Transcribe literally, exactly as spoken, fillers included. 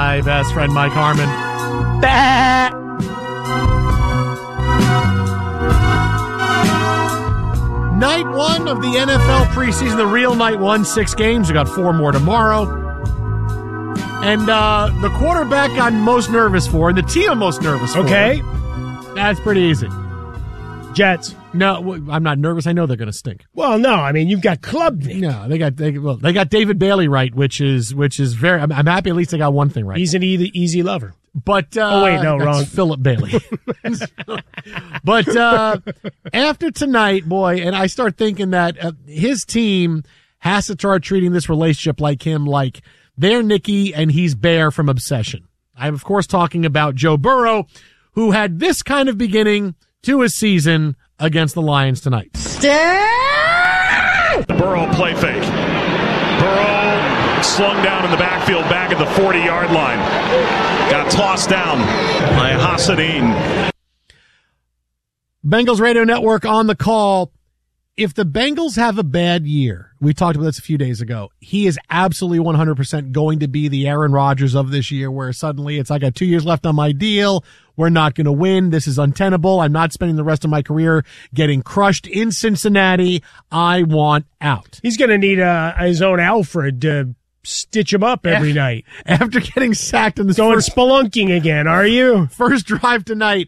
my best friend, Mike Harmon. Bah! Night one of the N F L preseason, the real night one, six games. We got four more tomorrow. And uh, the quarterback I'm most nervous for, and the team I'm most nervous for. Okay. That's pretty easy. Jets. No, I'm not nervous. I know they're going to stink. Well, no, I mean, you've got Klubnik. No, they got they, well, they got David Bailey right, which is which is very. I'm, I'm happy at least they got one thing right. He's an easy, easy lover. But uh, oh wait, no, wrong. Philip Bailey. But uh, after tonight, boy, and I start thinking that uh, his team has to start treating this relationship like him, like they're Nicky and he's Bear from Obsession. I'm of course talking about Joe Burrow, who had this kind of beginning to his season against the Lions tonight. Burrow play fake. Burrow slung down in the backfield back at the forty-yard line. Got tossed down by Hassanin. Bengals Radio Network on the call. If the Bengals have a bad year, we talked about this a few days ago, he is absolutely one hundred percent going to be the Aaron Rodgers of this year, where suddenly it's, I got two years left on my deal. We're not going to win. This is untenable. I'm not spending the rest of my career getting crushed in Cincinnati. I want out. He's going to need uh, his own Alfred to stitch him up every night. After getting sacked in this Going first, spelunking again, are you? first drive tonight,